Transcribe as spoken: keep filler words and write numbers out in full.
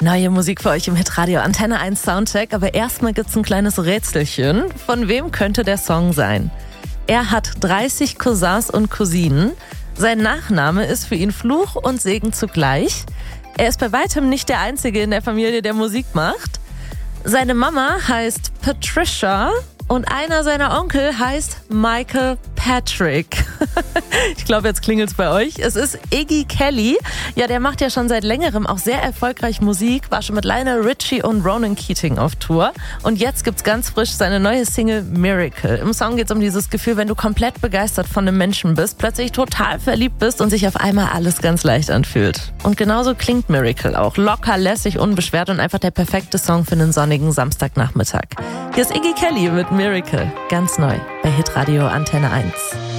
Neue Musik für euch im Hitradio Antenne eins Soundcheck, aber erstmal gibt's ein kleines Rätselchen. Von wem könnte der Song sein? Er hat dreißig Cousins und Cousinen. Sein Nachname ist für ihn Fluch und Segen zugleich. Er ist bei weitem nicht der Einzige in der Familie, der Musik macht. Seine Mama heißt Patricia und einer seiner Onkel heißt Michael Patrick. Ich glaube, jetzt klingelt's bei euch. Es ist Iggy Kelly. Ja, der macht ja schon seit längerem auch sehr erfolgreich Musik, war schon mit Lionel Richie und Ronan Keating auf Tour. Und jetzt gibt's ganz frisch seine neue Single Miracle. Im Song geht's um dieses Gefühl, wenn du komplett begeistert von einem Menschen bist, plötzlich total verliebt bist und sich auf einmal alles ganz leicht anfühlt. Und genauso klingt Miracle auch. Locker, lässig, unbeschwert und einfach der perfekte Song für einen sonnigen Samstagnachmittag. Hier ist Iggy Kelly mit Miracle. Ganz neu bei Hitradio Antenne eins.